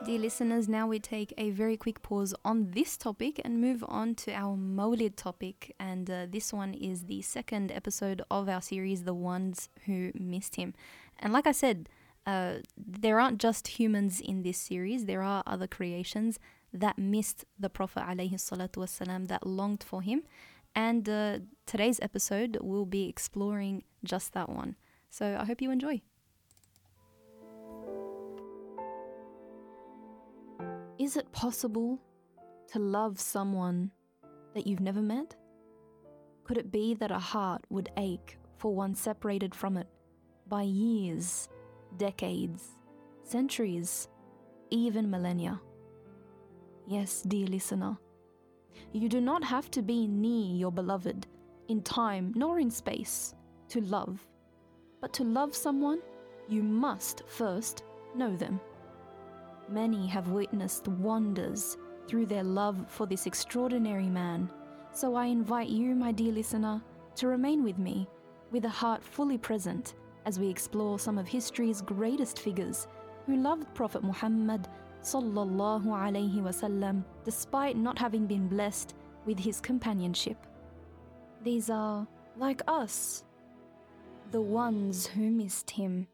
Dear listeners, now we take a very quick pause on this topic and move on to our Mawlid topic. And this one is the second episode of our series, The Ones Who Missed Him. And like I said, there aren't just humans in this series. There are other creations that missed the Prophet ﷺ, that longed for him. And today's episode will be exploring just that one. So I hope you enjoy. Is it possible to love someone that you've never met? Could it be that a heart would ache for one separated from it by years, decades, centuries, even millennia? Yes, dear listener, you do not have to be near your beloved in time nor in space to love. But to love someone, you must first know them. Many have witnessed wonders through their love for this extraordinary man. So I invite you, my dear listener, to remain with me with a heart fully present as we explore some of history's greatest figures who loved Prophet Muhammad sallallahu alaihi wasallam despite not having been blessed with his companionship. These are, like us, the ones who missed him.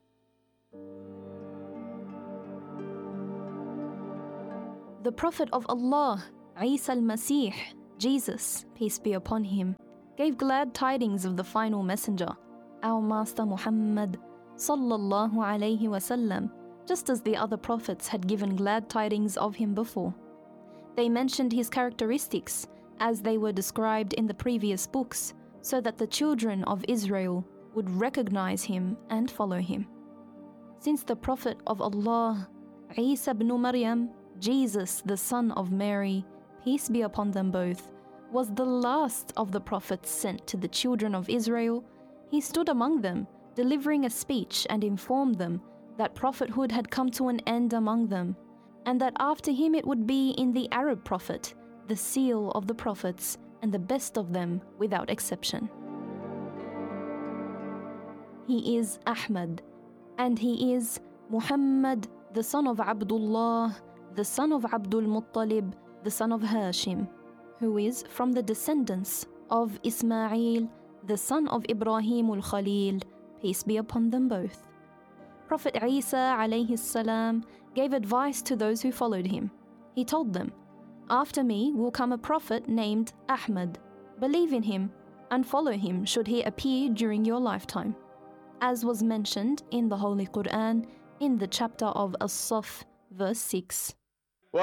The Prophet of Allah, Isa al-Masih, Jesus, peace be upon him, gave glad tidings of the final messenger, our Master Muhammad sallallahu alaihi wasallam, just as the other prophets had given glad tidings of him before. They mentioned his characteristics as they were described in the previous books, so that the children of Israel would recognize him and follow him. Since the Prophet of Allah, Isa ibn Maryam, Jesus, the son of Mary, peace be upon them both, was the last of the prophets sent to the children of Israel, he stood among them, delivering a speech, and informed them that prophethood had come to an end among them, and that after him it would be in the Arab prophet, the seal of the prophets, and the best of them without exception. He is Ahmad, and he is Muhammad, the son of Abdullah, the son of Abdul Muttalib, the son of Hashim, who is from the descendants of Ismail, the son of Ibrahim al-Khalil, peace be upon them both. Prophet Isa alayhi salam gave advice to those who followed him. He told them, "After me will come a prophet named Ahmad. Believe in him and follow him should he appear during your lifetime," as was mentioned in the Holy Quran in the chapter of As-Saff, verse 6.